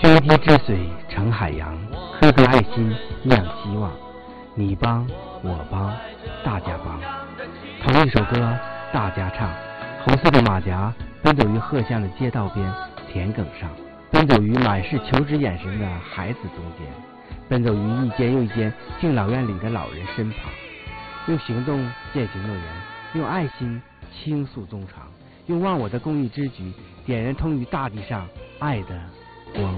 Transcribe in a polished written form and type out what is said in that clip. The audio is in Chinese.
涓滴之水成海洋，颗颗爱心酿希望。你帮我帮大家帮，同一首歌大家唱。红色的马甲奔走于鹤巷的街道边田埂上，奔走于满是求知眼神的孩子中间，奔走于一间又一间敬老院里的老人身旁，用行动践行诺言，用爱心倾诉衷肠，用忘我的公益之举点燃通于大地上爱的光。